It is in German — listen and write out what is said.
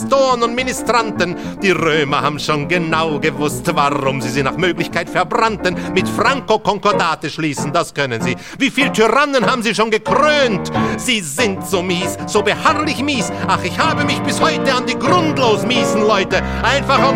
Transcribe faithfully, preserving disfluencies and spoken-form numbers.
Pastoren und Ministranten. Die Römer haben schon genau gewusst, warum sie sie nach Möglichkeit verbrannten. Mit Franco Konkordate schließen, das können sie. Wie viel Tyrannen haben sie schon gekrönt? Sie sind so mies, so beharrlich mies. Ach, ich habe mich bis heute an die grundlos miesen Leute einfach